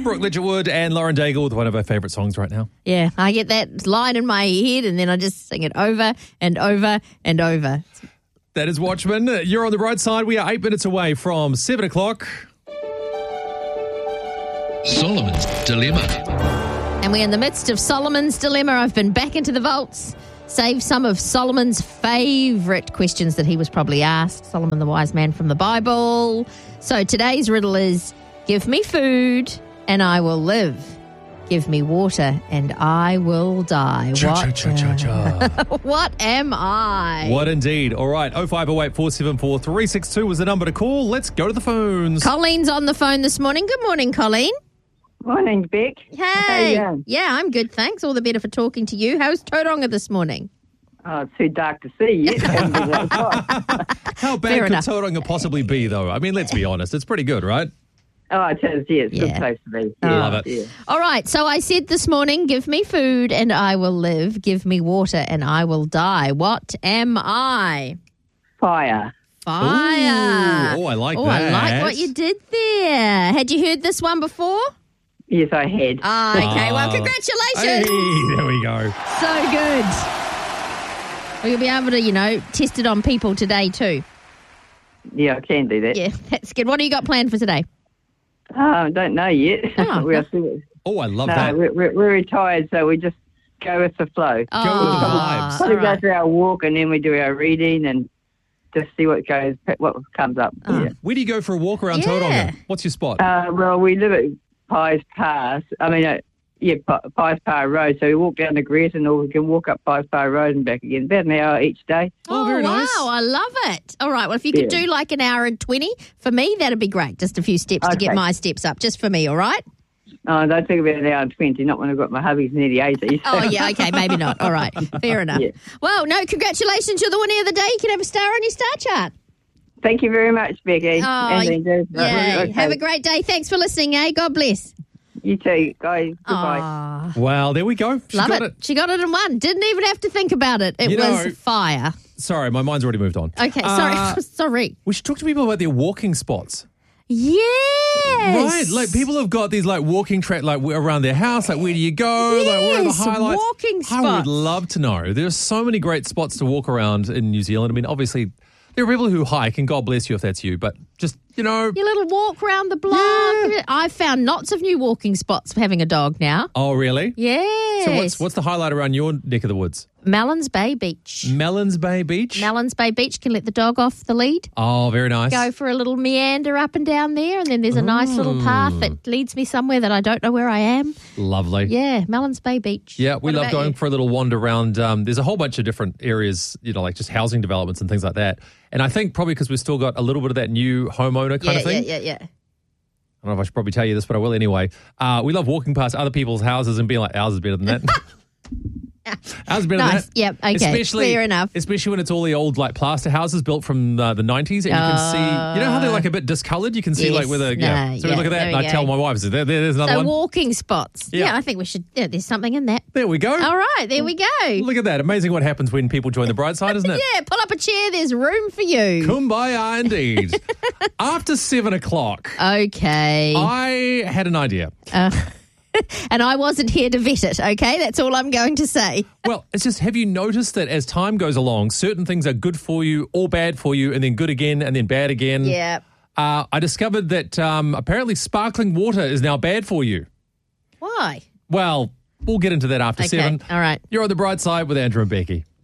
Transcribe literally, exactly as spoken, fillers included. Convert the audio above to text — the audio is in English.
Brooke Lidgerwood and Lauren Daigle with one of our favourite songs right now. Yeah, I get that line in my head and then I just sing it over and over and over. That is Watchman. You're on the right side. We are eight minutes away from seven o'clock. Solomon's Dilemma. And we're in the midst of Solomon's Dilemma. I've been back into the vaults, saved some of Solomon's favourite questions that he was probably asked. Solomon, the wise man from the Bible. So today's riddle is, give me food and I will live. Give me water and I will die. Cha, What, cha, cha, cha, cha. what am I? What indeed. All right, oh five oh eight, four seven four, three six two was the number to call. Let's go to the phones. Colleen's on the phone this morning. Good morning, Colleen. Morning, Beck. Hey. How you? Yeah, I'm good, thanks. All the better for talking to you. How's Tauranga this morning? Oh, it's too dark to see yet. Hasn't been that hot. How bad Fair could enough. Tauranga possibly be, though? I mean, let's be honest. It's pretty good, right? Oh, it is, yeah. It's a Yeah. good place to be. Oh. Yeah, Love it. Yeah. All right, so I said this morning, give me food and I will live. Give me water and I will die. What am I? Fire. Fire. Ooh, oh, I like oh, that. I like what you did there. Had you heard this one before? Yes, I had. Ah, okay, well, Ah. congratulations. Hey, there we go. So good. Well, you'll be able to, you know, test it on people today too. Yeah, I can do that. Yeah, that's good. What do you got planned for today? Oh, I don't know yet. Oh, we'll no. see what, Oh, I love no, that. we're, we're, we're retired, so we just go with the flow. Go with the Ah, vibes. Probably all go right. for our walk and then we do our reading and just see what goes, what comes up. Oh. Yeah. Where do you go for a walk around Yeah. Tauranga? What's your spot? Uh, well, we live at Pies Pass. I mean, uh, yeah, P- Pies Par Road. So we walk down the Gretton or we can walk up Pies Par Road and back again. About an hour each day. Oh, very wow, nice. I love it. All right, well, if you could Yeah. do like an hour and twenty, for me, that'd be great. Just a few steps to get Okay. my steps up, just for me, all right? Oh, they take about an hour and twenty, not when I've got my hubby's nearly eighty. Oh, yeah, okay, maybe not. All right, fair enough. Yeah. Well, no, congratulations, you're the winner of the day. You can have a star on your star chart. Thank you very much, Becky. Oh, And Linda. yeah, Okay. have a great day. Thanks for listening, eh? God bless. You too, guys. Goodbye. Aw, Wow, there we go. She love got it. She got it in one. Didn't even have to think about it. It You was know- fire. Sorry, my mind's already moved on. Okay, Uh, sorry. sorry. We should talk to people about their walking spots. Yes. Right, like people have got these like walking track like w- around their house. Like, where do you go? Like, where are the Yes, highlights? walking I would spots. love to know. There's so many great spots to walk around in New Zealand. I mean, obviously, there are people who hike, and God bless you if that's you. But just you know, Your little walk around the block. Yeah. I've found lots of new walking spots for having a dog now. oh really? Yes. So what's what's the highlight around your neck of the woods? Mellons Bay Beach. Mellons Bay Beach. Mellons Bay Beach can let the dog off the lead. oh, very nice. Go for a little meander up and down there, and then there's a nice little path that leads me somewhere that I don't know where I am. Lovely. Yeah, Mellons Bay Beach. Yeah, we What love about going you? for a little wander around. Um, there's a whole bunch of different areas, you know, like just housing developments and things like that. And I think probably because we've still got a little bit of that new homeowner kind Yeah, of thing. yeah, yeah, yeah. I don't know if I should probably tell you this, but I will anyway. Uh, we love walking past other people's houses and being like, ours is better than that. Ours is better Nice. than that. Yep, okay. Especially, Fair enough. Especially when it's all the old like plaster houses built from uh, the nineties, and you can see, you know how they're like a bit discoloured. You can see Yes. like where the yeah. No, So we yeah, look at that, there and we I tell go. my wife, I said, there, there, there's another So one. walking spots. Yeah. Yeah, I think we should. Yeah, there's something in that. There we go. All right, there we go. Look at that. Amazing what happens when people join the bright side, isn't it? Yeah, pull up a chair. There's room for you. Kumbaya indeed. After seven o'clock, Okay. I had an idea. Uh, and I wasn't here to vet it, okay? That's all I'm going to say. Well, it's just, have you noticed that as time goes along, certain things are good for you or bad for you, and then good again, and then bad again? Yeah. Uh, I discovered that um, apparently sparkling water is now bad for you. Why? Well, we'll get into that after Okay, seven. all right. You're on the bright side with Andrew and Becky.